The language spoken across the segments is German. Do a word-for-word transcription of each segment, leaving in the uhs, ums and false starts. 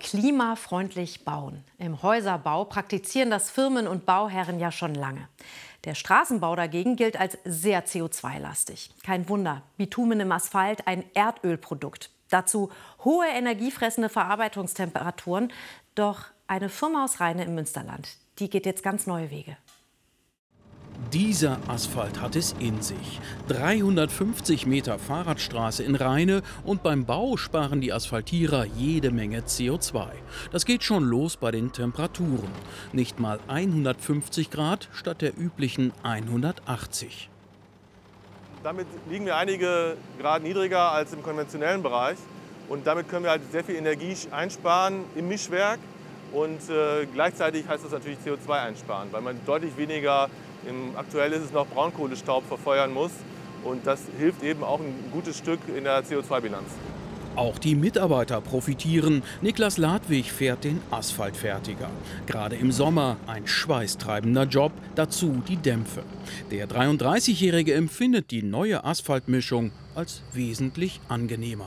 Klimafreundlich bauen. Im Häuserbau praktizieren das Firmen und Bauherren ja schon lange. Der Straßenbau dagegen gilt als sehr C O zwei lastig. Kein Wunder, Bitumen im Asphalt, ein Erdölprodukt. Dazu hohe energiefressende Verarbeitungstemperaturen. Doch eine Firma aus Rheine im Münsterland, die geht jetzt ganz neue Wege. Dieser Asphalt hat es in sich. dreihundertfünfzig Meter Fahrradstraße in Rheine und beim Bau sparen die Asphaltierer jede Menge C O zwei. Das geht schon los bei den Temperaturen. Nicht mal hundertfünfzig Grad statt der üblichen hundertachtzig. Damit liegen wir einige Grad niedriger als im konventionellen Bereich. Und damit können wir halt sehr viel Energie einsparen im Mischwerk. Und äh, gleichzeitig heißt das natürlich C O zwei einsparen, weil man deutlich weniger, im, aktuell ist es noch Braunkohlestaub, verfeuern muss. Und das hilft eben auch ein gutes Stück in der C O zwei Bilanz. Auch die Mitarbeiter profitieren. Niklas Ladwig fährt den Asphaltfertiger. Gerade im Sommer ein schweißtreibender Job, dazu die Dämpfe. Der dreiunddreißigjährige empfindet die neue Asphaltmischung als wesentlich angenehmer.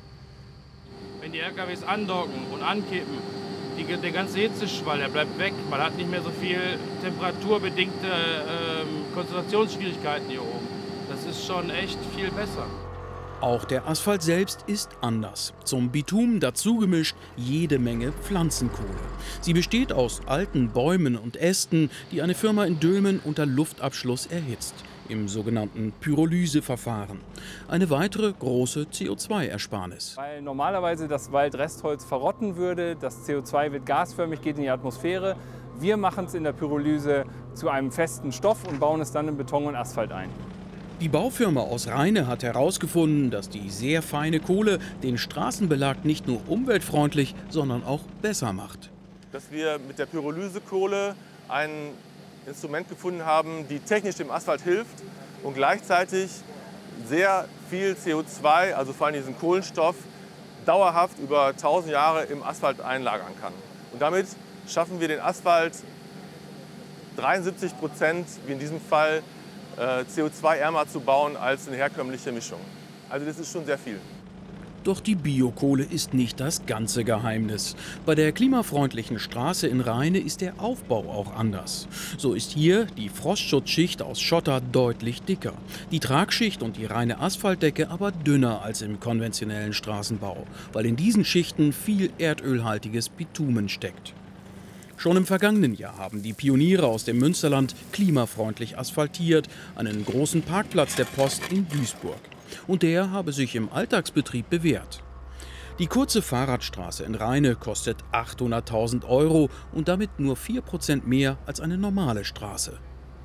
Wenn die L K Ws andocken und ankippen, die, der ganze Hitzeschwall, der bleibt weg. Man hat nicht mehr so viel temperaturbedingte äh, Konzentrationsschwierigkeiten hier oben. Das ist schon echt viel besser. Auch der Asphalt selbst ist anders. Zum Bitumen dazugemischt jede Menge Pflanzenkohle. Sie besteht aus alten Bäumen und Ästen, die eine Firma in Dülmen unter Luftabschluss erhitzt, im sogenannten Pyrolyseverfahren. Eine weitere große C O zwei Ersparnis. Weil normalerweise das Waldrestholz verrotten würde, das C O zwei wird gasförmig, geht in die Atmosphäre. Wir machen es in der Pyrolyse zu einem festen Stoff und bauen es dann in Beton und Asphalt ein. Die Baufirma aus Rheine hat herausgefunden, dass die sehr feine Kohle den Straßenbelag nicht nur umweltfreundlich, sondern auch besser macht. Dass wir mit der Pyrolysekohle ein Instrument gefunden haben, die technisch dem Asphalt hilft und gleichzeitig sehr viel C O zwei, also vor allem diesen Kohlenstoff, dauerhaft über tausend Jahre im Asphalt einlagern kann. Und damit schaffen wir den Asphalt dreiundsiebzig Prozent, wie in diesem Fall, C O zwei ärmer zu bauen als eine herkömmliche Mischung. Also das ist schon sehr viel. Doch die Biokohle ist nicht das ganze Geheimnis. Bei der klimafreundlichen Straße in Rheine ist der Aufbau auch anders. So ist hier die Frostschutzschicht aus Schotter deutlich dicker. Die Tragschicht und die reine Asphaltdecke aber dünner als im konventionellen Straßenbau, weil in diesen Schichten viel erdölhaltiges Bitumen steckt. Schon im vergangenen Jahr haben die Pioniere aus dem Münsterland klimafreundlich asphaltiert, einen großen Parkplatz der Post in Duisburg. Und der habe sich im Alltagsbetrieb bewährt. Die kurze Fahrradstraße in Rheine kostet achthunderttausend Euro und damit nur vier Prozent mehr als eine normale Straße.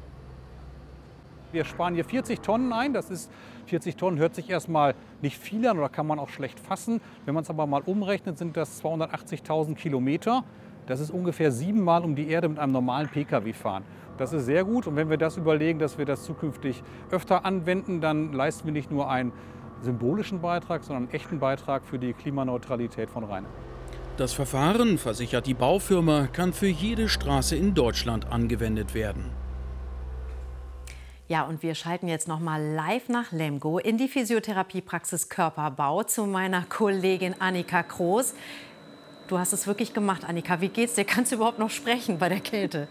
Wir sparen hier vierzig Tonnen ein. Das ist vierzig Tonnen hört sich erstmal nicht viel an oder kann man auch schlecht fassen. Wenn man es aber mal umrechnet, sind das zweihundertachtzigtausend Kilometer. Das ist ungefähr siebenmal um die Erde mit einem normalen Pkw fahren. Das ist sehr gut. Und wenn wir das überlegen, dass wir das zukünftig öfter anwenden, dann leisten wir nicht nur einen symbolischen Beitrag, sondern einen echten Beitrag für die Klimaneutralität von Rheine. Das Verfahren, versichert die Baufirma, kann für jede Straße in Deutschland angewendet werden. Ja, und wir schalten jetzt noch mal live nach Lemgo in die Physiotherapiepraxis Körperbau zu meiner Kollegin Annika Kroos. Du hast es wirklich gemacht, Annika. Wie geht's dir? Kannst du überhaupt noch sprechen bei der Kälte?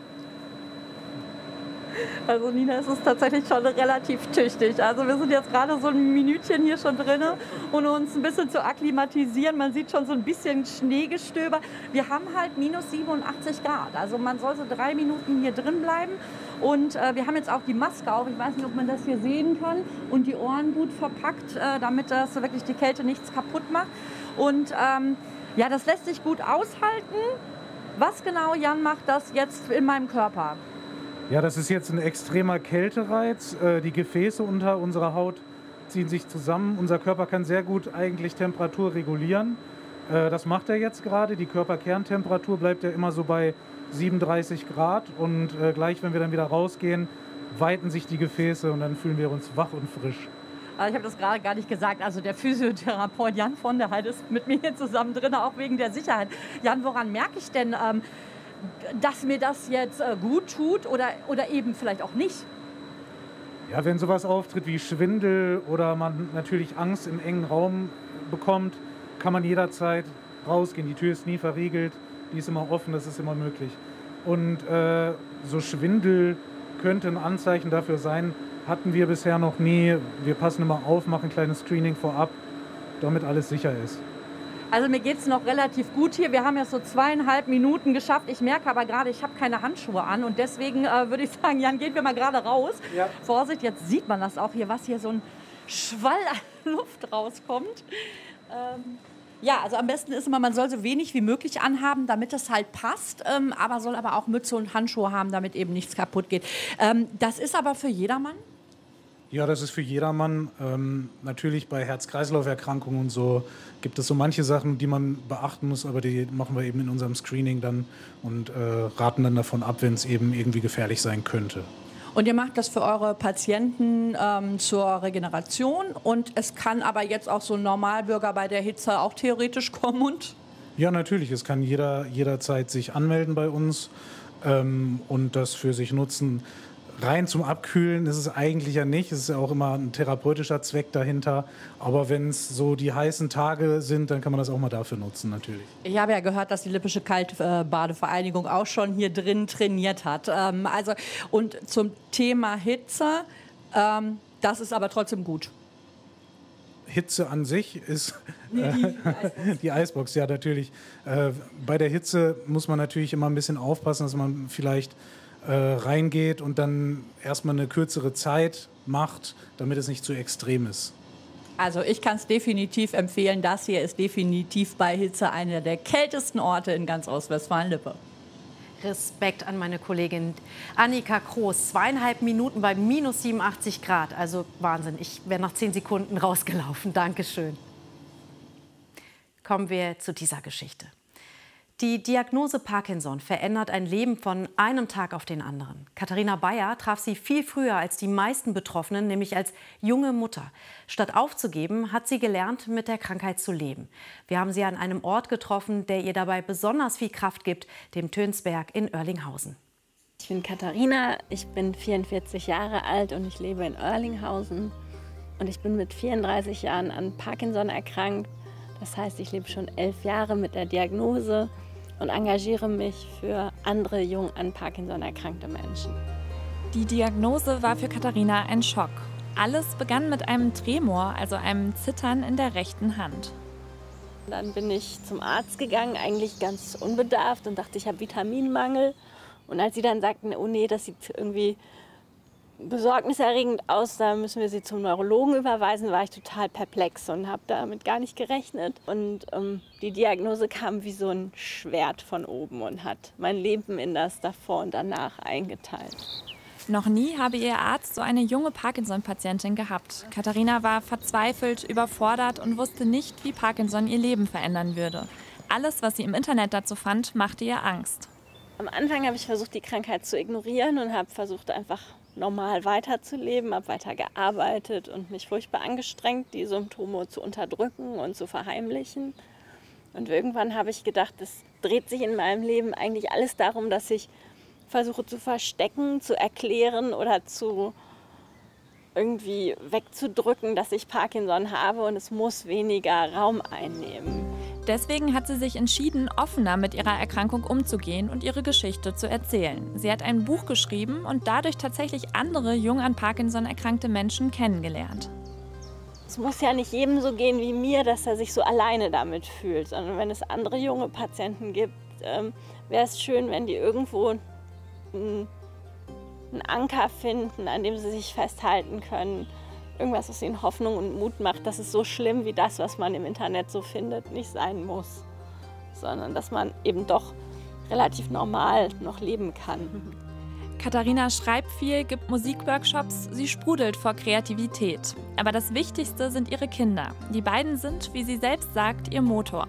Also Nina, es ist tatsächlich schon relativ tüchtig. Also wir sind jetzt gerade so ein Minütchen hier schon drin, um uns ein bisschen zu akklimatisieren. Man sieht schon so ein bisschen Schneegestöber. Wir haben halt minus siebenundachtzig Grad. Also man soll so drei Minuten hier drin bleiben. Und äh, wir haben jetzt auch die Maske auf. Ich weiß nicht, ob man das hier sehen kann. Und die Ohren gut verpackt, äh, damit das wirklich die Kälte nichts kaputt macht. Und ähm, ja, das lässt sich gut aushalten. Was genau, Jan, macht das jetzt in meinem Körper? Ja, das ist jetzt ein extremer Kältereiz. Die Gefäße unter unserer Haut ziehen sich zusammen. Unser Körper kann sehr gut eigentlich Temperatur regulieren. Das macht er jetzt gerade. Die Körperkerntemperatur bleibt ja immer so bei siebenunddreißig Grad. Und gleich, wenn wir dann wieder rausgehen, weiten sich die Gefäße und dann fühlen wir uns wach und frisch. Ich habe das gerade gar nicht gesagt. Also der Physiotherapeut Jan von der Heid ist mit mir hier zusammen drin, auch wegen der Sicherheit. Jan, woran merke ich denn, ähm, dass mir das jetzt äh, gut tut oder, oder eben vielleicht auch nicht? Ja, wenn sowas auftritt wie Schwindel oder man natürlich Angst im engen Raum bekommt, kann man jederzeit rausgehen. Die Tür ist nie verriegelt, die ist immer offen, das ist immer möglich. Und äh, so Schwindel könnte ein Anzeichen dafür sein, hatten wir bisher noch nie. Wir passen immer auf, machen ein kleines Screening vorab, damit alles sicher ist. Also mir geht es noch relativ gut hier. Wir haben ja so zweieinhalb Minuten geschafft. Ich merke aber gerade, ich habe keine Handschuhe an. Und deswegen äh, würde ich sagen, Jan, gehen wir mal gerade raus. Ja. Vorsicht, jetzt sieht man das auch hier, was hier so ein Schwall an Luft rauskommt. Ähm, ja, also am besten ist immer, man soll so wenig wie möglich anhaben, damit es halt passt. Ähm, aber soll aber auch Mütze und Handschuhe haben, damit eben nichts kaputt geht. Ähm, das ist aber für jedermann? Ja, das ist für jedermann. Ähm, natürlich bei Herz-Kreislauf-Erkrankungen und so gibt es so manche Sachen, die man beachten muss, aber die machen wir eben in unserem Screening dann und äh, raten dann davon ab, wenn es eben irgendwie gefährlich sein könnte. Und ihr macht das für eure Patienten ähm, zur Regeneration und es kann aber jetzt auch so ein Normalbürger bei der Hitze auch theoretisch kommen und? Ja, natürlich. Es kann jeder jederzeit sich anmelden bei uns ähm, und das für sich nutzen. Rein zum Abkühlen ist es eigentlich ja nicht. Es ist ja auch immer ein therapeutischer Zweck dahinter. Aber wenn es so die heißen Tage sind, dann kann man das auch mal dafür nutzen, natürlich. Ich habe ja gehört, dass die Lippische Kaltbadevereinigung auch schon hier drin trainiert hat. Ähm, also, und zum Thema Hitze, ähm, das ist aber trotzdem gut. Hitze an sich ist äh, die Eisbox, ja natürlich. Äh, bei der Hitze muss man natürlich immer ein bisschen aufpassen, dass man vielleicht reingeht und dann erstmal eine kürzere Zeit macht, damit es nicht zu extrem ist. Also ich kann es definitiv empfehlen. Das hier ist definitiv bei Hitze einer der kältesten Orte in ganz Ostwestfalen-Lippe. Respekt an meine Kollegin Annika Kroos. Zweieinhalb Minuten bei minus siebenundachtzig Grad. Also Wahnsinn. Ich wäre nach zehn Sekunden rausgelaufen. Dankeschön. Kommen wir zu dieser Geschichte. Die Diagnose Parkinson verändert ein Leben von einem Tag auf den anderen. Katharina Bayer traf sie viel früher als die meisten Betroffenen, nämlich als junge Mutter. Statt aufzugeben, hat sie gelernt, mit der Krankheit zu leben. Wir haben sie an einem Ort getroffen, der ihr dabei besonders viel Kraft gibt, dem Tönsberg in Oerlinghausen. Ich bin Katharina, ich bin vierundvierzig Jahre alt und ich lebe in Oerlinghausen. Und ich bin mit vierunddreißig Jahren an Parkinson erkrankt. Das heißt, ich lebe schon elf Jahre mit der Diagnose und engagiere mich für andere jung an Parkinson erkrankte Menschen. Die Diagnose war für Katharina ein Schock. Alles begann mit einem Tremor, also einem Zittern in der rechten Hand. Dann bin ich zum Arzt gegangen, eigentlich ganz unbedarft und dachte, ich habe Vitaminmangel. Und als sie dann sagten, oh nee, das sieht irgendwie besorgniserregend aus, da müssen wir sie zum Neurologen überweisen, war ich total perplex und habe damit gar nicht gerechnet. Und ähm, die Diagnose kam wie so ein Schwert von oben und hat mein Leben in das davor und danach eingeteilt. Noch nie habe ihr Arzt so eine junge Parkinson-Patientin gehabt. Katharina war verzweifelt, überfordert und wusste nicht, wie Parkinson ihr Leben verändern würde. Alles, was sie im Internet dazu fand, machte ihr Angst. Am Anfang habe ich versucht, die Krankheit zu ignorieren und habe versucht, einfach normal weiterzuleben, habe weiter gearbeitet und mich furchtbar angestrengt, die Symptome zu unterdrücken und zu verheimlichen. Und irgendwann habe ich gedacht, es dreht sich in meinem Leben eigentlich alles darum, dass ich versuche zu verstecken, zu erklären oder zu irgendwie wegzudrücken, dass ich Parkinson habe und es muss weniger Raum einnehmen. Deswegen hat sie sich entschieden, offener mit ihrer Erkrankung umzugehen und ihre Geschichte zu erzählen. Sie hat ein Buch geschrieben und dadurch tatsächlich andere jung an Parkinson erkrankte Menschen kennengelernt. Es muss ja nicht jedem so gehen wie mir, dass er sich so alleine damit fühlt, sondern wenn es andere junge Patienten gibt, ähm, wäre es schön, wenn die irgendwo einen, einen Anker finden, an dem sie sich festhalten können. Irgendwas, was ihnen Hoffnung und Mut macht, dass es so schlimm wie das, was man im Internet so findet, nicht sein muss, sondern dass man eben doch relativ normal noch leben kann. Katharina schreibt viel, gibt Musikworkshops, sie sprudelt vor Kreativität. Aber das Wichtigste sind ihre Kinder. Die beiden sind, wie sie selbst sagt, ihr Motor.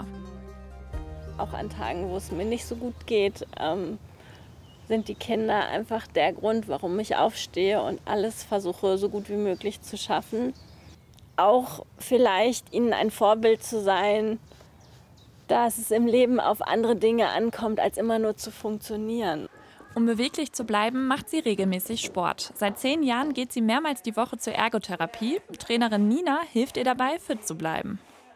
Auch an Tagen, wo es mir nicht so gut geht, ähm, sind die Kinder einfach der Grund, warum ich aufstehe und alles versuche, so gut wie möglich zu schaffen. Auch vielleicht ihnen ein Vorbild zu sein, dass es im Leben auf andere Dinge ankommt, als immer nur zu funktionieren. Um beweglich zu bleiben, macht sie regelmäßig Sport. Seit zehn Jahren geht sie mehrmals die Woche zur Ergotherapie. Trainerin Nina hilft ihr dabei, fit zu bleiben.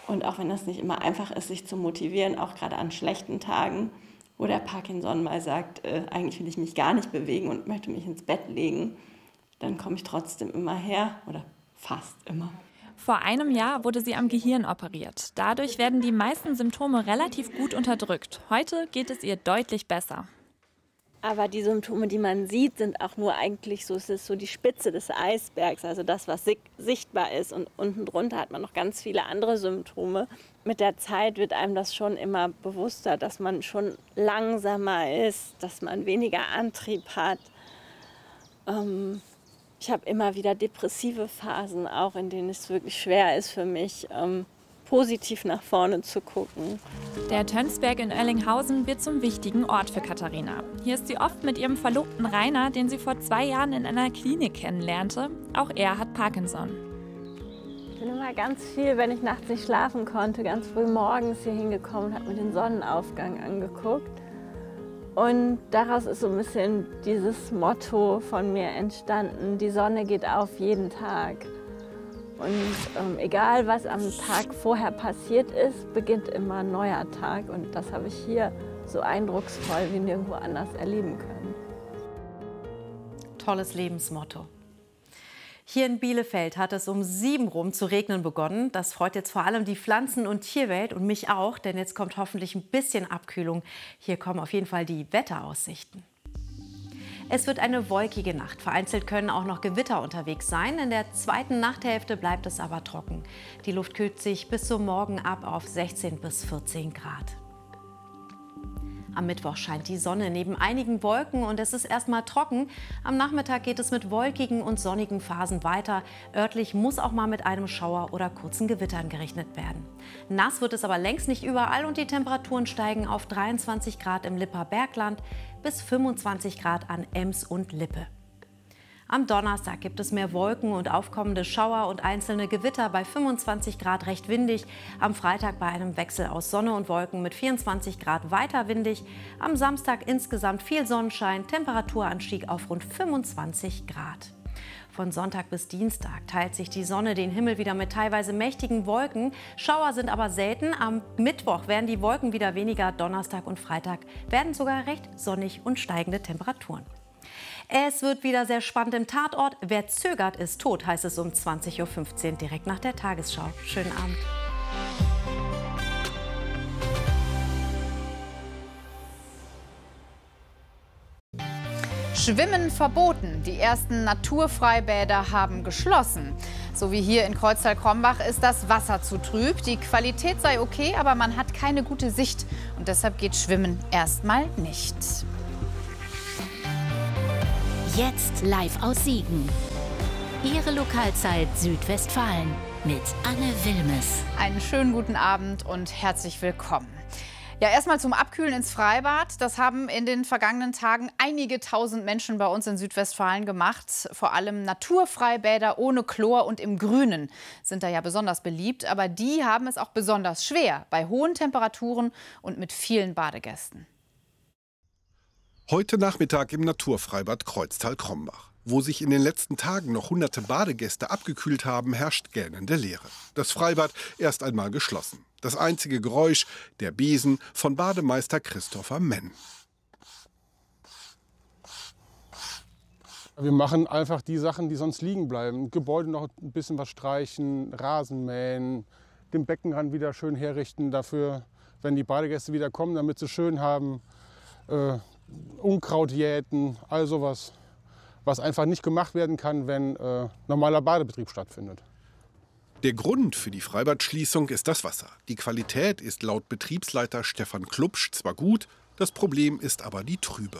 Und auch wenn das nicht immer einfach ist, sich zu motivieren, auch gerade an schlechten Tagen, wo der Parkinson mal sagt, äh, eigentlich will ich mich gar nicht bewegen und möchte mich ins Bett legen, dann komme ich trotzdem immer her oder fast immer. Vor einem Jahr wurde sie am Gehirn operiert. Dadurch werden die meisten Symptome relativ gut unterdrückt. Heute geht es ihr deutlich besser. Aber die Symptome, die man sieht, sind auch nur eigentlich so, es ist so die Spitze des Eisbergs, also das, was sichtbar ist. Und unten drunter hat man noch ganz viele andere Symptome. Mit der Zeit wird einem das schon immer bewusster, dass man schon langsamer ist, dass man weniger Antrieb hat. Ähm, ich habe immer wieder depressive Phasen, auch in denen es wirklich schwer ist für mich, ähm, positiv nach vorne zu gucken. Der Tönsberg in Oellinghausen wird zum wichtigen Ort für Katharina. Hier ist sie oft mit ihrem Verlobten Rainer, den sie vor zwei Jahren in einer Klinik kennenlernte. Auch er hat Parkinson. Ich bin immer ganz viel, wenn ich nachts nicht schlafen konnte, ganz früh morgens hier hingekommen und habe mir den Sonnenaufgang angeguckt. Und daraus ist so ein bisschen dieses Motto von mir entstanden: Die Sonne geht auf jeden Tag. Und ähm, egal, was am Tag vorher passiert ist, beginnt immer ein neuer Tag. Und das habe ich hier so eindrucksvoll wie nirgendwo anders erleben können. Tolles Lebensmotto. Hier in Bielefeld hat es um sieben rum zu regnen begonnen. Das freut jetzt vor allem die Pflanzen- und Tierwelt und mich auch, denn jetzt kommt hoffentlich ein bisschen Abkühlung. Hier kommen auf jeden Fall die Wetteraussichten. Es wird eine wolkige Nacht. Vereinzelt können auch noch Gewitter unterwegs sein. In der zweiten Nachthälfte bleibt es aber trocken. Die Luft kühlt sich bis zum Morgen ab auf sechzehn bis vierzehn Grad. Am Mittwoch scheint die Sonne neben einigen Wolken und es ist erstmal trocken. Am Nachmittag geht es mit wolkigen und sonnigen Phasen weiter. Örtlich muss auch mal mit einem Schauer oder kurzen Gewittern gerechnet werden. Nass wird es aber längst nicht überall und die Temperaturen steigen auf dreiundzwanzig Grad im Lipper Bergland bis fünfundzwanzig Grad an Ems und Lippe. Am Donnerstag gibt es mehr Wolken und aufkommende Schauer und einzelne Gewitter bei fünfundzwanzig Grad, recht windig. Am Freitag bei einem Wechsel aus Sonne und Wolken mit vierundzwanzig Grad weiter windig. Am Samstag insgesamt viel Sonnenschein, Temperaturanstieg auf rund fünfundzwanzig Grad. Von Sonntag bis Dienstag teilt sich die Sonne den Himmel wieder mit teilweise mächtigen Wolken. Schauer sind aber selten. Am Mittwoch werden die Wolken wieder weniger. Donnerstag und Freitag werden sogar recht sonnig und steigende Temperaturen. Es wird wieder sehr spannend im Tatort. Wer zögert, ist tot, heißt es um zwanzig Uhr fünfzehn, direkt nach der Tagesschau. Schönen Abend. Schwimmen verboten. Die ersten Naturfreibäder haben geschlossen. So wie hier in Kreuztal-Krombach ist das Wasser zu trüb. Die Qualität sei okay, aber man hat keine gute Sicht. Und deshalb geht Schwimmen erstmal nicht. Jetzt live aus Siegen. Ihre Lokalzeit Südwestfalen mit Anne Wilmes. Einen schönen guten Abend und herzlich willkommen. Ja, erstmal zum Abkühlen ins Freibad. Das haben in den vergangenen Tagen einige tausend Menschen bei uns in Südwestfalen gemacht. Vor allem Naturfreibäder ohne Chlor und im Grünen sind da ja besonders beliebt. Aber die haben es auch besonders schwer bei hohen Temperaturen und mit vielen Badegästen. Heute Nachmittag im Naturfreibad Kreuztal-Krombach. Wo sich in den letzten Tagen noch hunderte Badegäste abgekühlt haben, herrscht gähnende Leere. Das Freibad erst einmal geschlossen. Das einzige Geräusch, der Besen von Bademeister Christopher Menn. Wir machen einfach die Sachen, die sonst liegen bleiben. Gebäude noch ein bisschen was streichen, Rasen mähen, den Beckenrand wieder schön herrichten dafür, wenn die Badegäste wieder kommen, damit sie schön haben. Äh, Unkraut jäten, all sowas, was einfach nicht gemacht werden kann, wenn äh, normaler Badebetrieb stattfindet. Der Grund für die Freibadschließung ist das Wasser. Die Qualität ist laut Betriebsleiter Stefan Klubsch zwar gut, das Problem ist aber die Trübe.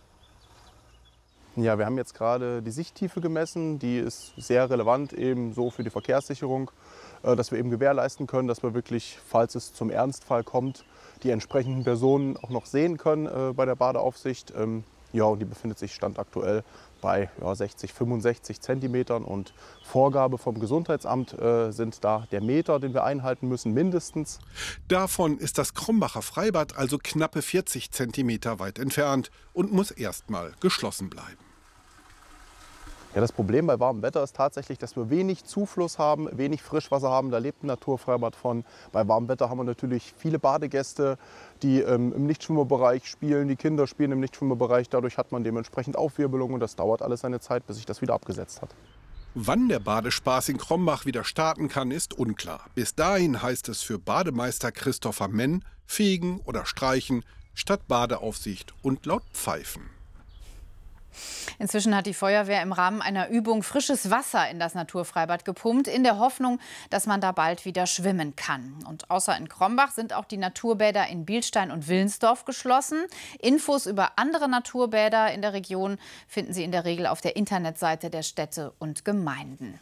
Ja, wir haben jetzt gerade die Sichttiefe gemessen. Die ist sehr relevant eben so für die Verkehrssicherung, dass wir eben gewährleisten können, dass wir wirklich, falls es zum Ernstfall kommt, die entsprechenden Personen auch noch sehen können äh, bei der Badeaufsicht. Ähm, ja, und die befindet sich Stand aktuell bei ja, sechzig, fünfundsechzig Zentimetern. Und Vorgabe vom Gesundheitsamt äh, sind da der Meter, den wir einhalten müssen, mindestens. Davon ist das Krombacher Freibad also knappe vierzig Zentimeter weit entfernt und muss erstmal geschlossen bleiben. Ja, das Problem bei warmem Wetter ist tatsächlich, dass wir wenig Zufluss haben, wenig Frischwasser haben. Da lebt ein Naturfreibad von. Bei warmem Wetter haben wir natürlich viele Badegäste, die ähm, im Nichtschwimmerbereich spielen. Die Kinder spielen im Nichtschwimmerbereich. Dadurch hat man dementsprechend Aufwirbelung und das dauert alles seine Zeit, bis sich das wieder abgesetzt hat. Wann der Badespaß in Krombach wieder starten kann, ist unklar. Bis dahin heißt es für Bademeister Christopher Menn fegen oder streichen statt Badeaufsicht und laut pfeifen. Inzwischen hat die Feuerwehr im Rahmen einer Übung frisches Wasser in das Naturfreibad gepumpt, in der Hoffnung, dass man da bald wieder schwimmen kann. Und außer in Krombach sind auch die Naturbäder in Bielstein und Wilnsdorf geschlossen. Infos über andere Naturbäder in der Region finden Sie in der Regel auf der Internetseite der Städte und Gemeinden.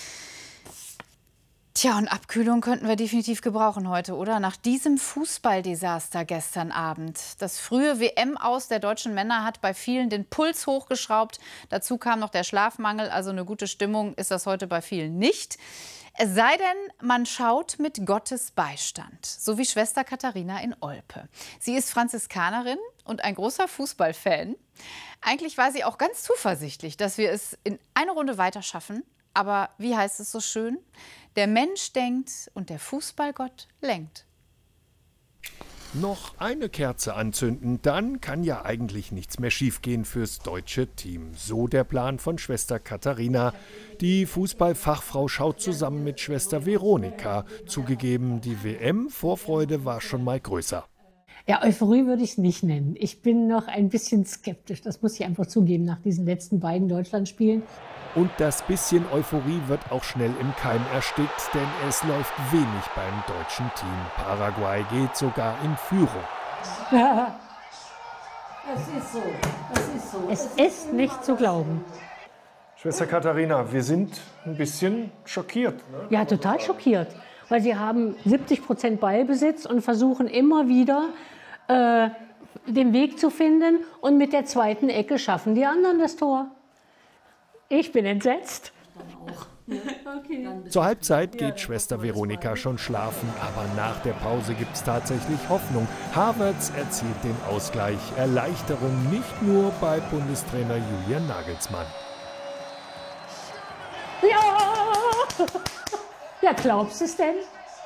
Tja, und Abkühlung könnten wir definitiv gebrauchen heute, oder? Nach diesem Fußballdesaster gestern Abend. Das frühe W M-Aus der deutschen Männer hat bei vielen den Puls hochgeschraubt. Dazu kam noch der Schlafmangel, also eine gute Stimmung ist das heute bei vielen nicht. Es sei denn, man schaut mit Gottes Beistand, so wie Schwester Katharina in Olpe. Sie ist Franziskanerin und ein großer Fußballfan. Eigentlich war sie auch ganz zuversichtlich, dass wir es in eine Runde weiter schaffen. Aber wie heißt es so schön? Der Mensch denkt und der Fußballgott lenkt. Noch eine Kerze anzünden, dann kann ja eigentlich nichts mehr schiefgehen fürs deutsche Team. So der Plan von Schwester Katharina. Die Fußballfachfrau schaut zusammen mit Schwester Veronika. Zugegeben, die W M-Vorfreude war schon mal größer. Ja, Euphorie würde ich es nicht nennen. Ich bin noch ein bisschen skeptisch, das muss ich einfach zugeben, nach diesen letzten beiden Deutschlandspielen. Und das bisschen Euphorie wird auch schnell im Keim erstickt, denn es läuft wenig beim deutschen Team. Paraguay geht sogar in Führung. Ja, es ist so, es ist so. Es ist nicht zu glauben. Schwester Katharina, wir sind ein bisschen schockiert. Ne? Ja, total schockiert, weil sie haben siebzig Prozent Ballbesitz und versuchen immer wieder äh, den Weg zu finden und mit der zweiten Ecke schaffen die anderen das Tor. Ich bin entsetzt. Okay. Zur Halbzeit geht Schwester Veronika schon schlafen, aber nach der Pause gibt es tatsächlich Hoffnung. Havertz erzielt den Ausgleich. Erleichterung nicht nur bei Bundestrainer Julian Nagelsmann. Ja! Ja, glaubst du es denn?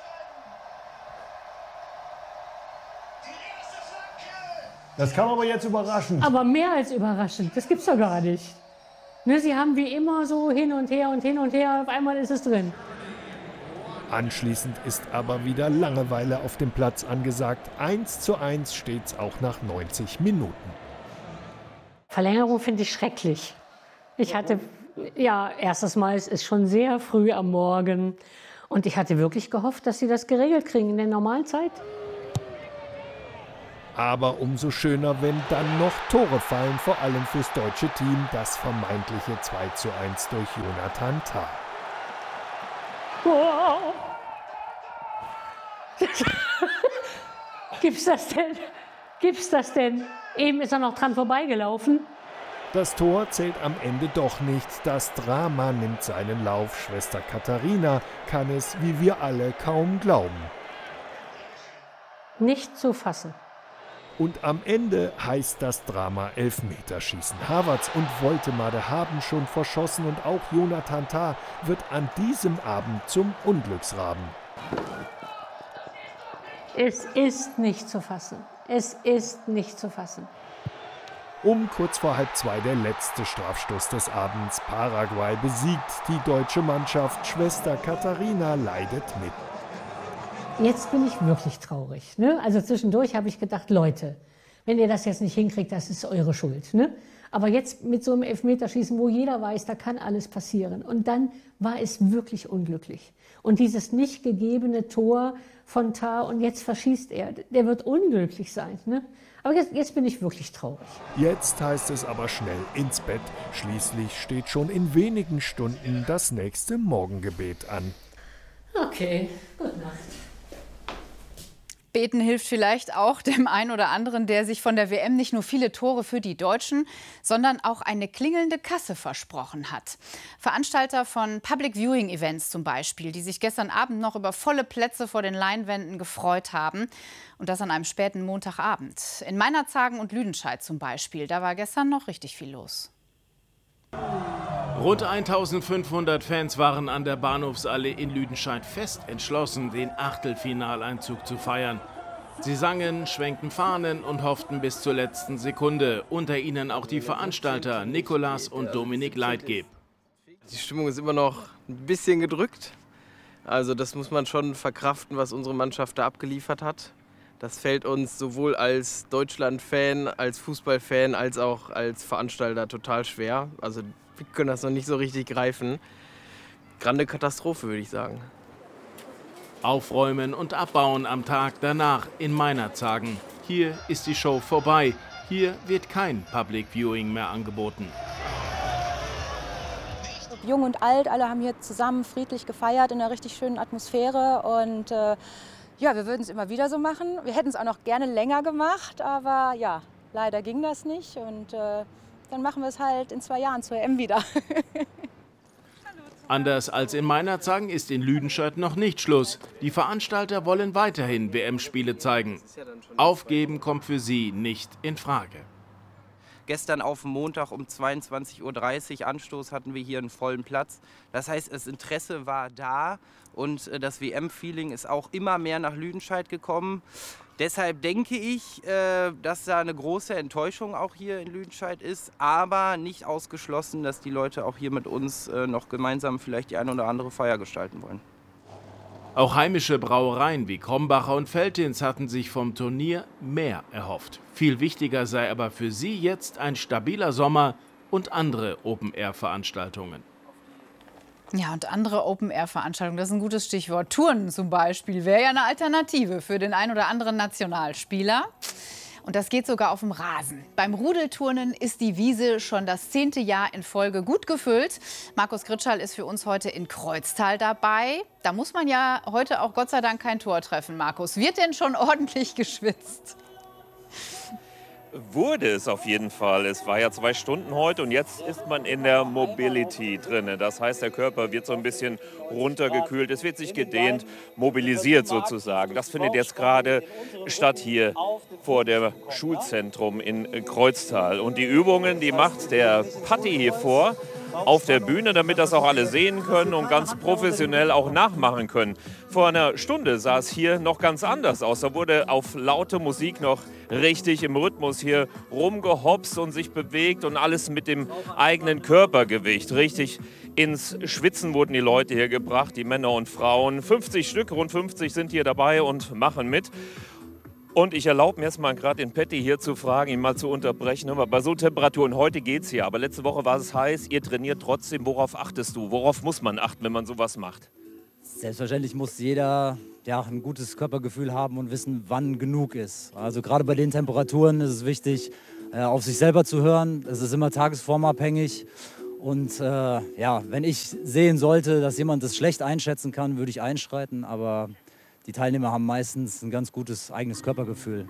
Das kam aber jetzt überraschend. Aber mehr als überraschend. Das gibt's doch gar nicht. Ne, sie haben wie immer so hin und her und hin und her. Auf einmal ist es drin. Anschließend ist aber wieder Langeweile auf dem Platz angesagt. eins zu eins steht's auch nach neunzig Minuten. Verlängerung finde ich schrecklich. Ich hatte, ja, erstes Mal, es ist schon sehr früh am Morgen. Und ich hatte wirklich gehofft, dass sie das geregelt kriegen in der normalen Zeit. Aber umso schöner, wenn dann noch Tore fallen, vor allem fürs deutsche Team. Das vermeintliche zwei zu eins durch Jonathan Tah. Wow. Gibt's das denn? Gibt's das denn? Eben ist er noch dran vorbeigelaufen. Das Tor zählt am Ende doch nicht. Das Drama nimmt seinen Lauf. Schwester Katharina kann es, wie wir alle, kaum glauben. Nicht zu fassen. Und am Ende heißt das Drama Elfmeterschießen. Havertz und Woltemade haben schon verschossen und auch Jonathan Tah wird an diesem Abend zum Unglücksraben. Es ist nicht zu fassen. Es ist nicht zu fassen. Um kurz vor halb zwei der letzte Strafstoß des Abends. Paraguay besiegt die deutsche Mannschaft. Schwester Katharina leidet mit. Jetzt bin ich wirklich traurig. Ne? Also zwischendurch habe ich gedacht, Leute, wenn ihr das jetzt nicht hinkriegt, das ist eure Schuld. Ne? Aber jetzt mit so einem Elfmeterschießen, wo jeder weiß, da kann alles passieren. Und dann war es wirklich unglücklich. Und dieses nicht gegebene Tor von Tah und jetzt verschießt er, der wird unglücklich sein. Ne? Aber jetzt, jetzt bin ich wirklich traurig. Jetzt heißt es aber schnell ins Bett. Schließlich steht schon in wenigen Stunden das nächste Morgengebet an. Okay, gute Nacht. Beten hilft vielleicht auch dem einen oder anderen, der sich von der W M nicht nur viele Tore für die Deutschen, sondern auch eine klingelnde Kasse versprochen hat. Veranstalter von Public Viewing Events zum Beispiel, die sich gestern Abend noch über volle Plätze vor den Leinwänden gefreut haben. Und das an einem späten Montagabend. In Meinerzhagen und Lüdenscheid zum Beispiel, da war gestern noch richtig viel los. Rund eintausendfünfhundert Fans waren an der Bahnhofsallee in Lüdenscheid fest entschlossen, den Achtelfinaleinzug zu feiern. Sie sangen, schwenkten Fahnen und hofften bis zur letzten Sekunde. Unter ihnen auch die Veranstalter Nicolas und Dominik Leitgeb. Die Stimmung ist immer noch ein bisschen gedrückt. Also das muss man schon verkraften, was unsere Mannschaft da abgeliefert hat. Das fällt uns sowohl als Deutschland-Fan, als Fußballfan, als auch als Veranstalter total schwer. Also wir können das noch nicht so richtig greifen. Grande Katastrophe, würde ich sagen. Aufräumen und abbauen am Tag danach in Meinerzhagen. Hier ist die Show vorbei. Hier wird kein Public Viewing mehr angeboten. Jung und alt, alle haben hier zusammen friedlich gefeiert in einer richtig schönen Atmosphäre. Und äh, ja, wir würden es immer wieder so machen. Wir hätten es auch noch gerne länger gemacht, aber ja, leider ging das nicht. Und äh, dann machen wir es halt in zwei Jahren zur E M wieder. Anders als in Meinerzhagen ist in Lüdenscheid noch nicht Schluss. Die Veranstalter wollen weiterhin W M-Spiele zeigen. Aufgeben kommt für sie nicht in Frage. Gestern auf Montag um zweiundzwanzig Uhr dreißig Anstoß hatten wir hier einen vollen Platz. Das heißt, das Interesse war da und das W M-Feeling ist auch immer mehr nach Lüdenscheid gekommen. Deshalb denke ich, dass da eine große Enttäuschung auch hier in Lüdenscheid ist, aber nicht ausgeschlossen, dass die Leute auch hier mit uns noch gemeinsam vielleicht die eine oder andere Feier gestalten wollen. Auch heimische Brauereien wie Krombacher und Veltins hatten sich vom Turnier mehr erhofft. Viel wichtiger sei aber für sie jetzt ein stabiler Sommer und andere Open-Air-Veranstaltungen. Ja, und andere Open-Air-Veranstaltungen, das ist ein gutes Stichwort. Touren zum Beispiel wäre ja eine Alternative für den ein oder anderen Nationalspieler. Und das geht sogar auf dem Rasen. Beim Rudelturnen ist die Wiese schon das zehnte Jahr in Folge gut gefüllt. Markus Gritschall ist für uns heute in Kreuztal dabei. Da muss man ja heute auch Gott sei Dank kein Tor treffen, Markus. Wird denn schon ordentlich geschwitzt? Wurde es auf jeden Fall. Es war ja zwei Stunden heute und jetzt ist man in der Mobility drin. Das heißt, der Körper wird so ein bisschen runtergekühlt, es wird sich gedehnt, mobilisiert sozusagen. Das findet jetzt gerade statt hier vor dem Schulzentrum in Kreuztal. Und die Übungen, die macht der Patti hier vor auf der Bühne, damit das auch alle sehen können und ganz professionell auch nachmachen können. Vor einer Stunde sah es hier noch ganz anders aus. Da wurde auf laute Musik noch richtig im Rhythmus hier rumgehopst und sich bewegt und alles mit dem eigenen Körpergewicht. Richtig ins Schwitzen wurden die Leute hier gebracht, die Männer und Frauen. fünfzig Stück, rund fünfzig sind hier dabei und machen mit. Und ich erlaube mir jetzt mal gerade den Patti hier zu fragen, ihn mal zu unterbrechen. Hör mal, bei so Temperaturen, heute geht's hier, aber letzte Woche war es heiß, ihr trainiert trotzdem. Worauf achtest du? Worauf muss man achten, wenn man sowas macht? Selbstverständlich muss jeder ja, ein gutes Körpergefühl haben und wissen, wann genug ist. Also gerade bei den Temperaturen ist es wichtig, äh, auf sich selber zu hören. Es ist immer tagesformabhängig. Und äh, ja, wenn ich sehen sollte, dass jemand das schlecht einschätzen kann, würde ich einschreiten. Aber die Teilnehmer haben meistens ein ganz gutes eigenes Körpergefühl.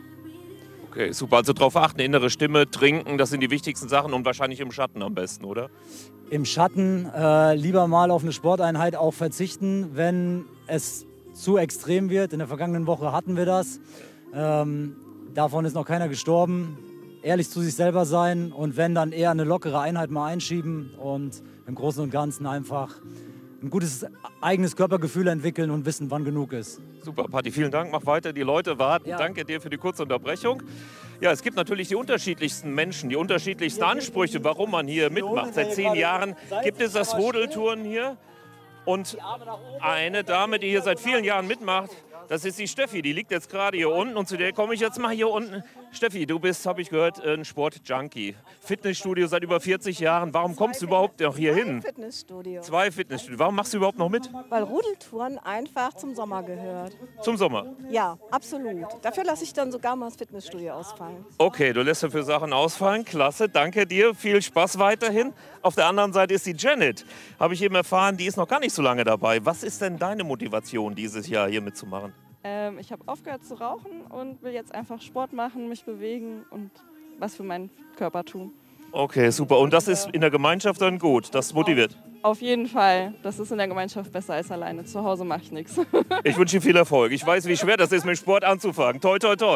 Okay, super. Also darauf achten, innere Stimme, trinken, das sind die wichtigsten Sachen und wahrscheinlich im Schatten am besten, oder? Im Schatten äh, lieber mal auf eine Sporteinheit auch verzichten, wenn es zu extrem wird. In der vergangenen Woche hatten wir das. Ähm, davon ist noch keiner gestorben. Ehrlich zu sich selber sein und wenn, dann eher eine lockere Einheit mal einschieben und im Großen und Ganzen einfach ein gutes eigenes Körpergefühl entwickeln und wissen, wann genug ist. Super, Patti, vielen Dank. Mach weiter, die Leute warten. Ja. Danke dir für die kurze Unterbrechung. Ja, es gibt natürlich die unterschiedlichsten Menschen, die unterschiedlichsten Ansprüche, warum man hier mitmacht. Seit zehn Jahren gibt es das Rudeltouren hier. Und eine Dame, die hier seit vielen Jahren mitmacht, das ist die Steffi, die liegt jetzt gerade hier unten und zu der komme ich jetzt mal hier unten. Steffi, du bist, habe ich gehört, ein Sportjunkie. Fitnessstudio seit über vierzig Jahren. Warum kommst du überhaupt noch hier hin? Zwei Fitnessstudios. Zwei Fitnessstudios. Warum machst du überhaupt noch mit? Weil Rudeltouren einfach zum Sommer gehört. Zum Sommer? Ja, absolut. Dafür lasse ich dann sogar mal das Fitnessstudio ausfallen. Okay, du lässt dafür Sachen ausfallen. Klasse, danke dir. Viel Spaß weiterhin. Auf der anderen Seite ist die Janet. Habe ich eben erfahren, die ist noch gar nicht so lange dabei. Was ist denn deine Motivation, dieses Jahr hier mitzumachen? Ähm, ich habe aufgehört zu rauchen und will jetzt einfach Sport machen, mich bewegen und was für meinen Körper tun. Okay, super. Und das ist in der Gemeinschaft dann gut? Das motiviert? Auf jeden Fall. Das ist in der Gemeinschaft besser als alleine. Zu Hause mache ich nichts. Ich wünsche dir viel Erfolg. Ich weiß, wie schwer das ist, mit Sport anzufangen. Toi, toi, toi.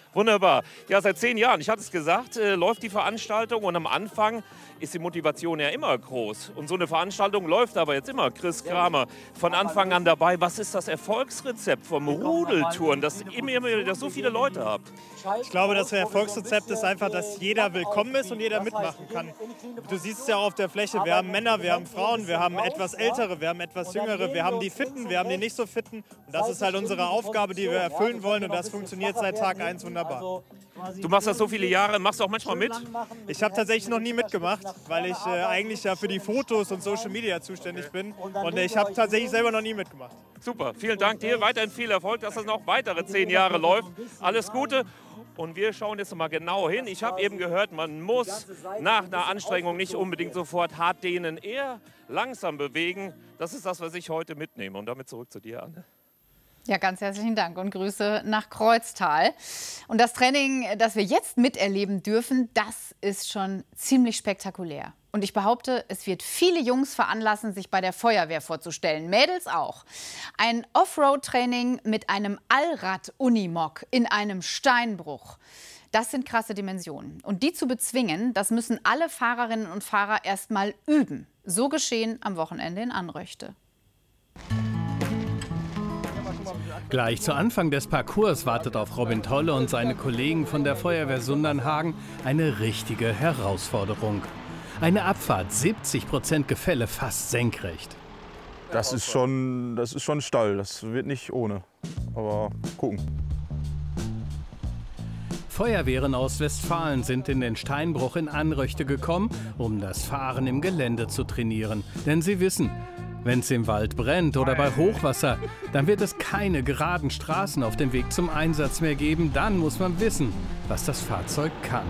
Wunderbar. Ja, seit zehn Jahren, ich hatte es gesagt, äh, läuft die Veranstaltung und am Anfang ist die Motivation ja immer groß. Und so eine Veranstaltung läuft aber jetzt immer. Chris Kramer, von Anfang an dabei. Was ist das Erfolgsrezept vom Rudeltouren, dass ihr das so viele Leute habt? Ich glaube, das Erfolgsrezept ist einfach, dass jeder willkommen ist und jeder mitmachen kann. Du siehst es ja auch auf der Fläche. Wir haben Männer, wir haben Frauen, wir haben etwas Ältere, wir haben etwas Jüngere, wir haben die Fitten, wir haben die nicht so Fitten. Und das ist halt unsere Aufgabe, die wir erfüllen wollen. Und das funktioniert seit Tag eins wunderbar. Du machst das so viele Jahre, machst du auch manchmal mit? Ich habe tatsächlich noch nie mitgemacht, weil ich äh, eigentlich ja für die Fotos und Social Media zuständig bin. Und äh, ich habe tatsächlich selber noch nie mitgemacht. Super, vielen Dank dir. Weiterhin viel Erfolg, dass das noch weitere zehn Jahre läuft. Alles Gute. Und wir schauen jetzt mal genau hin. Ich habe eben gehört, man muss nach einer Anstrengung nicht unbedingt sofort hart dehnen, eher langsam bewegen. Das ist das, was ich heute mitnehme. Und damit zurück zu dir, Anne. Ja, ganz herzlichen Dank und Grüße nach Kreuztal. Und das Training, das wir jetzt miterleben dürfen, das ist schon ziemlich spektakulär. Und ich behaupte, es wird viele Jungs veranlassen, sich bei der Feuerwehr vorzustellen. Mädels auch. Ein Offroad-Training mit einem Allrad-Unimog in einem Steinbruch. Das sind krasse Dimensionen. Und die zu bezwingen, das müssen alle Fahrerinnen und Fahrer erst mal üben. So geschehen am Wochenende in Anröchte. Gleich zu Anfang des Parcours wartet auf Robin Tolle und seine Kollegen von der Feuerwehr Sundernhagen eine richtige Herausforderung. Eine Abfahrt, siebzig Prozent Gefälle, fast senkrecht. Das ist schon, das ist schon Stall, das wird nicht ohne. Aber gucken. Feuerwehren aus Westfalen sind in den Steinbruch in Anröchte gekommen, um das Fahren im Gelände zu trainieren. Denn sie wissen, wenn es im Wald brennt oder bei Hochwasser, dann wird es keine geraden Straßen auf dem Weg zum Einsatz mehr geben. Dann muss man wissen, was das Fahrzeug kann.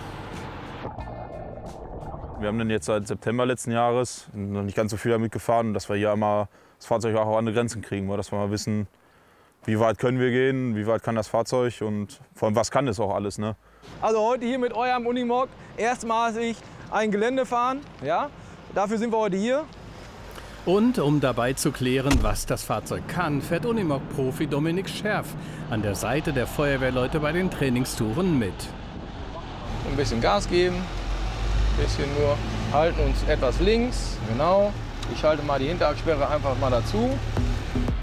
Wir haben den jetzt seit September letzten Jahres noch nicht ganz so viel damit gefahren, dass wir hier einmal das Fahrzeug auch an die Grenzen kriegen, dass wir mal wissen, wie weit können wir gehen, wie weit kann das Fahrzeug und vor allem, was kann es auch alles. Ne? Also heute hier mit eurem Unimog erstmalig ein Gelände fahren. Ja? Dafür sind wir heute hier. Und um dabei zu klären, was das Fahrzeug kann, fährt Unimog-Profi Dominik Scherf an der Seite der Feuerwehrleute bei den Trainingstouren mit. Ein bisschen Gas geben, ein bisschen nur halten uns etwas links, genau. Ich halte mal die Hinterradsperre einfach mal dazu.